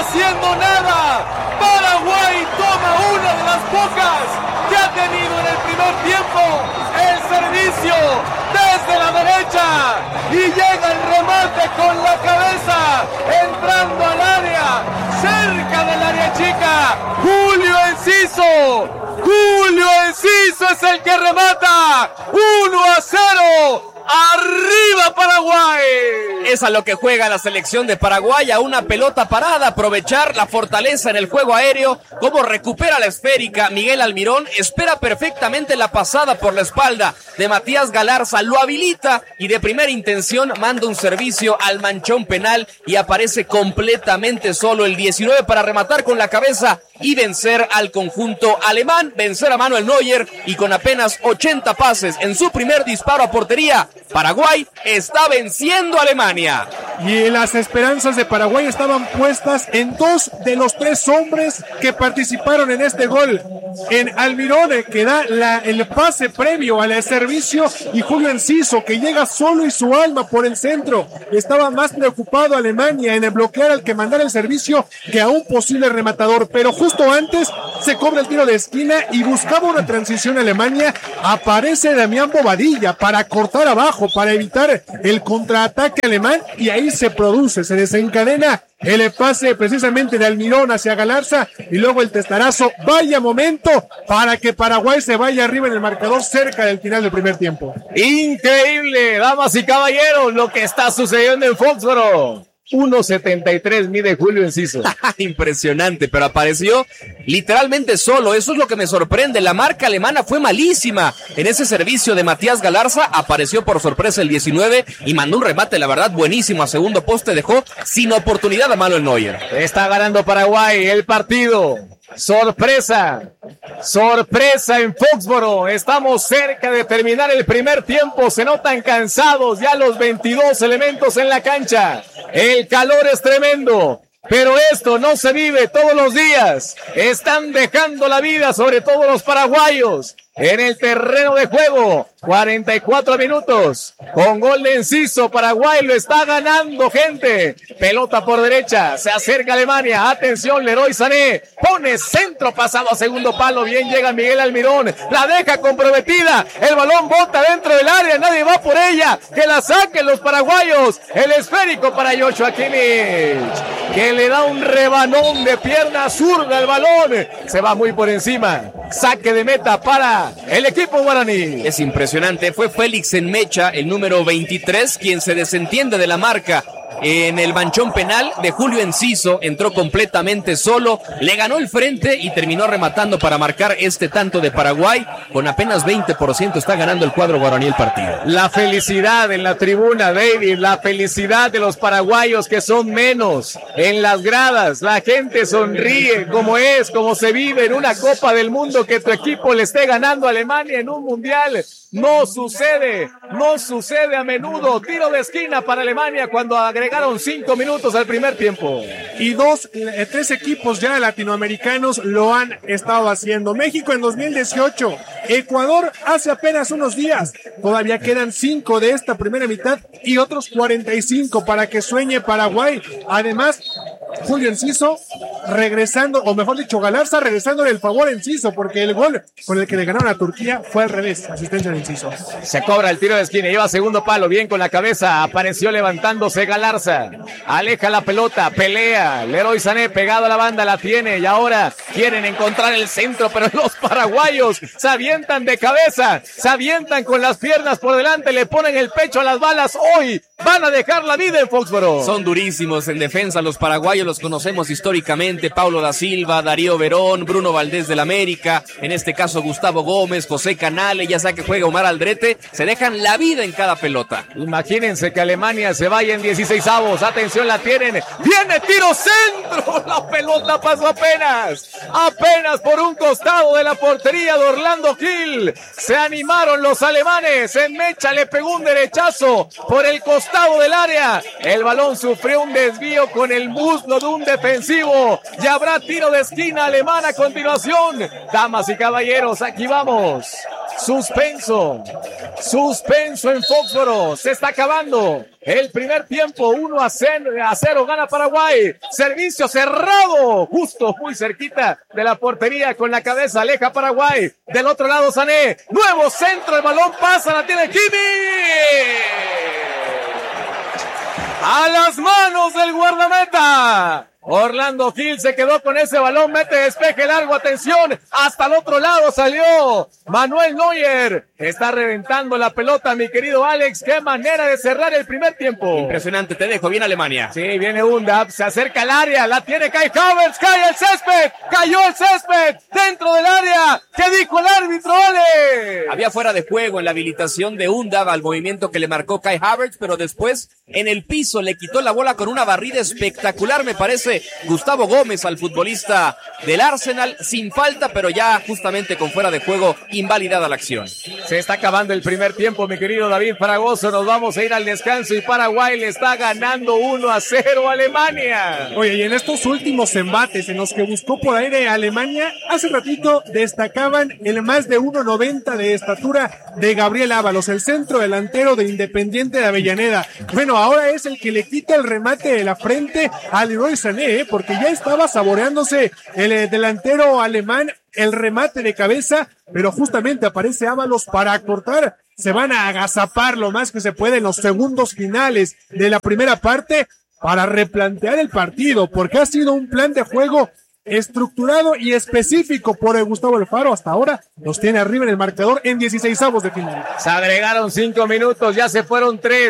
haciendo nada. Paraguay toma una de las pocas que ha tenido en el primer tiempo. El servicio desde la derecha y llega el remate con la cabeza, entrando al área, cerca del área chica. Julio Enciso es el que remata. 1-0. ¡Arriba Paraguay! Es a lo que juega la selección de Paraguay, a una pelota parada, aprovechar la fortaleza en el juego aéreo, cómo recupera la esférica Miguel Almirón, espera perfectamente la pasada por la espalda de Matías Galarza, lo habilita y de primera intención manda un servicio al manchón penal y aparece completamente solo el 19 para rematar con la cabeza y vencer al conjunto alemán, vencer a Manuel Neuer y con apenas 80 pases en su primer disparo a portería, Paraguay está venciendo a Alemania. Y las esperanzas de Paraguay estaban puestas en 2 de los 3 hombres que participaron en este gol. En Almirón, que da el pase previo al servicio, y Julio Enciso, que llega solo y su alma por el centro. Estaba más preocupado Alemania en bloquear al que mandara el servicio que a un posible rematador. Pero justo antes se cobra el tiro de esquina y buscaba una transición Alemania. Aparece Damián Bobadilla para cortar abajo, para evitar el contraataque alemán, y ahí se desencadena el pase precisamente de Almirón hacia Galarza y luego el testarazo. Vaya momento para que Paraguay se vaya arriba en el marcador cerca del final del primer tiempo. Increíble, damas y caballeros, lo que está sucediendo en Foxboro. 1.73 mide Julio Enciso. Impresionante, pero apareció literalmente solo. Eso es lo que me sorprende. La marca alemana fue malísima en ese servicio de Matías Galarza. Apareció por sorpresa el 19 y mandó un remate, la verdad, buenísimo. A segundo poste dejó sin oportunidad a Manuel Neuer. Está ganando Paraguay el partido. Sorpresa en Foxboro. Estamos cerca de terminar el primer tiempo. Se notan cansados ya los 22 elementos en la cancha. El calor es tremendo, pero esto no se vive todos los días. Están dejando la vida, sobre todo los paraguayos, en el terreno de juego. 44 minutos con gol de Enciso. Paraguay lo está ganando, gente. Pelota por derecha, se acerca Alemania. Atención, Leroy Sané pone centro pasado a segundo palo. Bien llega Miguel Almirón, la deja comprometida. El balón bota dentro del área, nadie va por ella. Que la saquen los paraguayos. El esférico para Joshua Kimmich, que le da un rebanón de pierna zurda al balón. Se va muy por encima. Saque de meta para el equipo guaraní. Es impresionante. Fue Félix Enmecha, el número 23, quien se desentiende de la marca en el manchón penal de Julio Enciso. Entró completamente solo, le ganó el frente y terminó rematando para marcar este tanto de Paraguay. Con apenas 20% está ganando el cuadro guaraní el partido. La felicidad en la tribuna, David, la felicidad de los paraguayos, que son menos en las gradas. La gente sonríe como se vive en una Copa del Mundo. Que tu equipo le esté ganando a Alemania en un mundial no sucede a menudo. Tiro de esquina para Alemania cuando agregaron 5 minutos al primer tiempo. Y 3 equipos ya latinoamericanos lo han estado haciendo. México en 2018, Ecuador hace apenas unos días. Todavía quedan 5 de esta primera mitad y otros 45 para que sueñe Paraguay. Además, Julio Enciso regresando, o mejor dicho, Galarza regresándole el favor a Enciso, porque el gol con el que le ganaron a Turquía fue al revés, asistencia de Enciso. Se cobra el tiro de esquina, lleva segundo palo, bien con la cabeza, apareció levantándose Galarza, aleja la pelota, pelea, Leroy Sané pegado a la banda, la tiene, y ahora quieren encontrar el centro, pero los paraguayos se avientan de cabeza, se avientan con las piernas por delante, le ponen el pecho a las balas. Hoy van a dejar la vida en Foxboro. Son durísimos en defensa los paraguayos, los conocemos históricamente. Paulo da Silva, Darío Verón, Bruno Valdés del América, en este caso Gustavo Gómez, José Canale, ya sea que juega Omar Aldrete, se dejan la vida en cada pelota. Imagínense que Alemania se vaya en 16avos, atención, la tienen, viene tiro centro, la pelota pasó apenas por un costado de la portería de Orlando Gil. Se animaron los alemanes, Enmecha le pegó un derechazo por el costado del área, el balón sufrió un desvío con el muslo de un defensivo, y habrá tiro de esquina alemán a continuación. Damas y caballeros, aquí vamos. Suspenso en Foxboro. Se está acabando el primer tiempo. 1-0 gana Paraguay. Servicio cerrado, justo muy cerquita de la portería, con la cabeza aleja Paraguay. Del otro lado Sané, nuevo centro, el balón pasa, la tiene Kimi. A las manos del guardameta. Orlando Gil se quedó con ese balón, mete despeje largo, atención, hasta el otro lado salió Manuel Neuer. Está reventando la pelota, mi querido Alex. Qué manera de cerrar el primer tiempo. Impresionante, te dejo, viene Alemania. Sí, viene Undav, se acerca al área, la tiene Kai Havertz, cae el césped, cayó el césped, dentro del área. ¿Qué dijo el árbitro, Ale? Había fuera de juego en la habilitación de Undav al movimiento que le marcó Kai Havertz, pero después en el piso le quitó la bola con una barrida espectacular, me parece, Gustavo Gómez, al futbolista del Arsenal, sin falta, pero ya justamente con fuera de juego, invalidada la acción. Se está acabando el primer tiempo, mi querido David Fragoso. Nos vamos a ir al descanso y Paraguay le está ganando 1-0 a Alemania. Oye, y en estos últimos embates en los que buscó por aire Alemania, hace ratito destacaban el más de 1.90 de estatura de Gabriel Ábalos, el centro delantero de Independiente de Avellaneda. Bueno, ahora es el que le quita el remate de la frente a Leroy Sané, porque ya estaba saboreándose el delantero alemán el remate de cabeza, pero justamente aparece Ábalos para acortar. Se van a agazapar lo más que se puede en los segundos finales de la primera parte para replantear el partido, porque ha sido un plan de juego estructurado y específico por Gustavo Alfaro. Hasta ahora los tiene arriba en el marcador en 16avos de final. Se agregaron 5 minutos, ya se fueron 3.